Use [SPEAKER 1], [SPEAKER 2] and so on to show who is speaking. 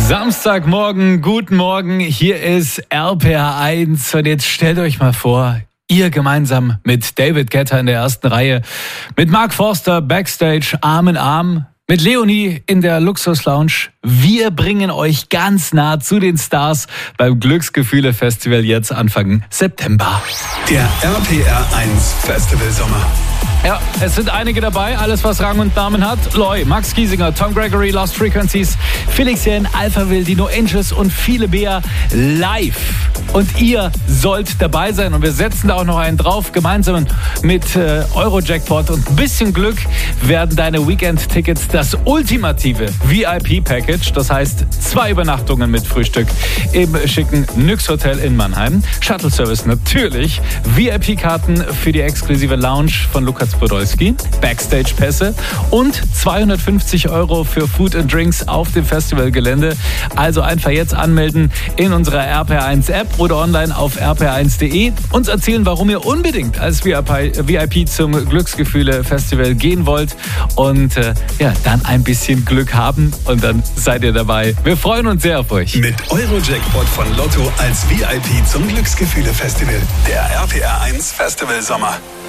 [SPEAKER 1] Samstagmorgen, guten Morgen, hier ist RPR 1 und jetzt stellt euch mal vor, ihr gemeinsam mit David Guetta in der ersten Reihe, mit Mark Forster backstage Arm in Arm, mit Leonie in der Luxus-Lounge. Wir bringen euch ganz nah zu den Stars beim Glücksgefühle-Festival jetzt Anfang September.
[SPEAKER 2] Der RPR 1 Festival Sommer.
[SPEAKER 1] Ja, es sind einige dabei, alles was Rang und Namen hat. Loy, Max Giesinger, Tom Gregory, Lost Frequencies, Felix Jähn, Alpha Will, Dino Angels und viele mehr live. Und ihr sollt dabei sein und wir setzen da auch noch einen drauf. Gemeinsam mit Eurojackpot und ein bisschen Glück werden deine Weekend-Tickets das ultimative VIP-Package. Das heißt 2 Übernachtungen mit Frühstück im schicken Nyx Hotel in Mannheim. Shuttle-Service natürlich. VIP-Karten für die exklusive Lounge von Lukas Podolski. Backstage-Pässe und 250 € für Food and Drinks auf dem Festivalgelände. Also einfach jetzt anmelden in unserer RPR1-App oder online auf rpr1.de. Uns erzählen, warum ihr unbedingt als VIP zum Glücksgefühle-Festival gehen wollt und dann ein bisschen Glück haben und dann seid ihr dabei. Wir freuen uns sehr auf euch.
[SPEAKER 2] Mit Eurojackpot von Lotto als VIP zum Glücksgefühle-Festival. Der RPR 1 Festival Sommer.